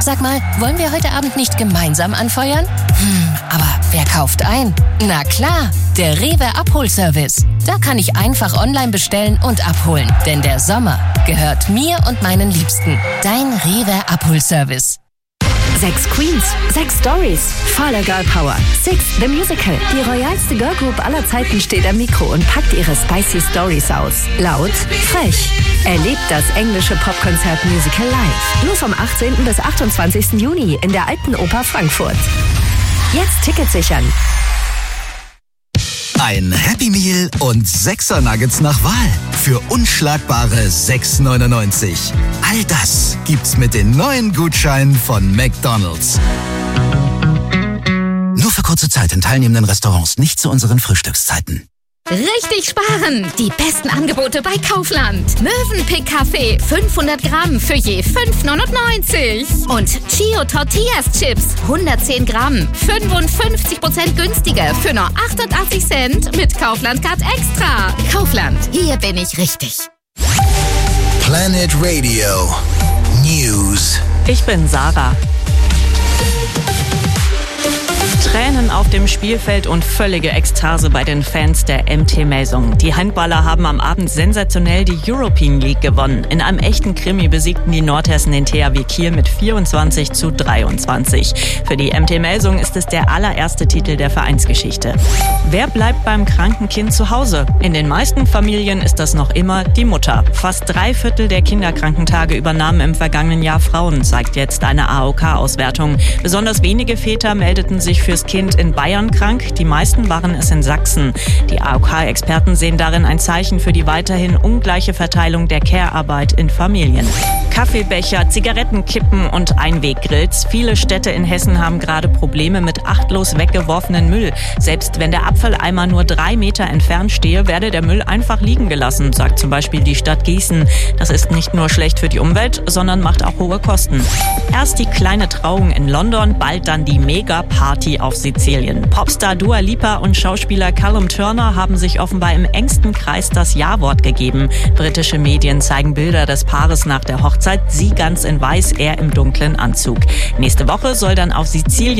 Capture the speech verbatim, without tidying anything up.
Sag mal, wollen wir heute Abend nicht gemeinsam anfeuern? Hm, aber wer kauft ein? Na klar, der Rewe Abholservice. Da kann ich einfach online bestellen und abholen. Denn der Sommer gehört mir und meinen Liebsten. Dein Rewe Abholservice. Sechs Queens, sechs Stories, voller Girl Power. Six, the Musical. Die royalste Girlgroup aller Zeiten steht am Mikro und packt ihre spicy Stories aus. Laut, frech. Erlebt das englische Popkonzert Musical live. Nur vom achtzehnten bis achtundzwanzigsten Juni in der Alten Oper Frankfurt. Jetzt Tickets sichern. Ein Happy Meal und sechser Nuggets nach Wahl für unschlagbare sechs neunundneunzig. All das gibt's mit den neuen Gutscheinen von McDonald's. Nur für kurze Zeit in teilnehmenden Restaurants, nicht zu unseren Frühstückszeiten. Richtig sparen! Die besten Angebote bei Kaufland. Mövenpick Kaffee fünfhundert Gramm für je fünf neunundneunzig. Und Chio Tortillas Chips hundertzehn Gramm, fünfundfünfzig Prozent günstiger für nur achtundachtzig Cent mit Kaufland Card Extra. Kaufland, hier bin ich richtig. Planet Radio News. Ich bin Sarah. Tränen auf dem Spielfeld und völlige Ekstase bei den Fans der M T Melsungen. Die Handballer haben am Abend sensationell die European League gewonnen. In einem echten Krimi besiegten die Nordhessen den T H W Kiel mit vierundzwanzig zu dreiundzwanzig. Für die M T Melsungen ist es der allererste Titel der Vereinsgeschichte. Wer bleibt beim kranken Kind zu Hause? In den meisten Familien ist das noch immer die Mutter. Fast drei Viertel der Kinderkrankentage übernahmen im vergangenen Jahr Frauen, zeigt jetzt eine A O K-Auswertung. Besonders wenige Väter meldeten sich fürs Kind in Bayern krank, die meisten waren es in Sachsen. Die A O K-Experten sehen darin ein Zeichen für die weiterhin ungleiche Verteilung der Care-Arbeit in Familien. Kaffeebecher, Zigarettenkippen und Einweggrills. Viele Städte in Hessen haben gerade Probleme mit achtlos weggeworfenen Müll. Selbst wenn der Abfalleimer nur drei Meter entfernt stehe, werde der Müll einfach liegen gelassen, sagt zum Beispiel die Stadt Gießen. Das ist nicht nur schlecht für die Umwelt, sondern macht auch hohe Kosten. Erst die kleine Trauung in London, bald dann die Mega-Party auf Sizilien. Popstar Dua Lipa und Schauspieler Callum Turner haben sich offenbar im engsten Kreis das Ja-Wort gegeben. Britische Medien zeigen Bilder des Paares nach der Hochzeit. Sie ganz in weiß, er im dunklen Anzug. Nächste Woche soll dann auf Sizilien